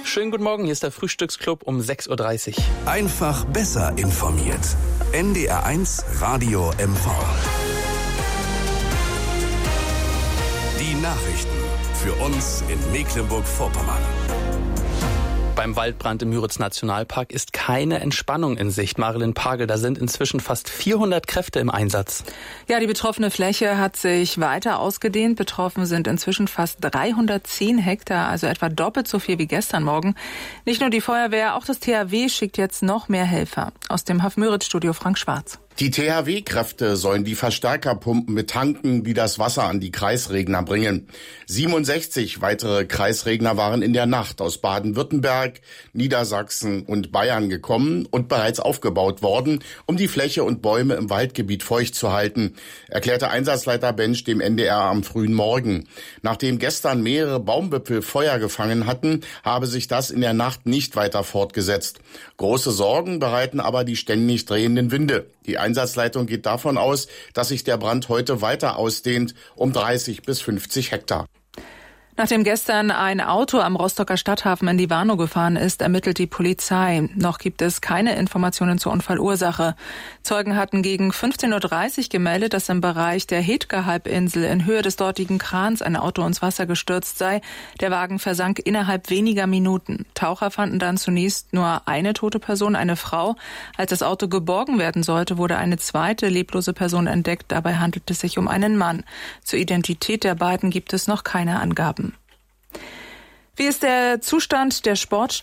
Schönen guten Morgen, hier ist der Frühstücksclub um 6.30 Uhr. Einfach besser informiert. NDR1 Radio MV. Die Nachrichten für uns in Mecklenburg-Vorpommern. Beim Waldbrand im Müritz-Nationalpark ist keine Entspannung in Sicht. Marilyn Pagel, da sind inzwischen fast 400 Kräfte im Einsatz. Ja, die betroffene Fläche hat sich weiter ausgedehnt. Betroffen sind inzwischen fast 310 Hektar, also etwa doppelt so viel wie gestern Morgen. Nicht nur die Feuerwehr, auch das THW schickt jetzt noch mehr Helfer. Aus dem Haff-Müritz-Studio Frank Schwarz. Die THW-Kräfte sollen die Verstärkerpumpen betanken, die das Wasser an die Kreisregner bringen. 67 weitere Kreisregner waren in der Nacht aus Baden-Württemberg, Niedersachsen und Bayern gekommen und bereits aufgebaut worden, um die Fläche und Bäume im Waldgebiet feucht zu halten, erklärte Einsatzleiter Bensch dem NDR am frühen Morgen. Nachdem gestern mehrere Baumwipfel Feuer gefangen hatten, habe sich das in der Nacht nicht weiter fortgesetzt. Große Sorgen bereiten aber die ständig drehenden Winde. Die Einsatzleitung geht davon aus, dass sich der Brand heute weiter ausdehnt, um 30 bis 50 Hektar. Nachdem gestern ein Auto am Rostocker Stadthafen in die Warnow gefahren ist, ermittelt die Polizei. Noch gibt es keine Informationen zur Unfallursache. Zeugen hatten gegen 15.30 Uhr gemeldet, dass im Bereich der Hetke-Halbinsel in Höhe des dortigen Krans ein Auto ins Wasser gestürzt sei. Der Wagen versank innerhalb weniger Minuten. Taucher fanden dann zunächst nur eine tote Person, eine Frau. Als das Auto geborgen werden sollte, wurde eine zweite leblose Person entdeckt. Dabei handelt es sich um einen Mann. Zur Identität der beiden gibt es noch keine Angaben. Wie ist der Zustand der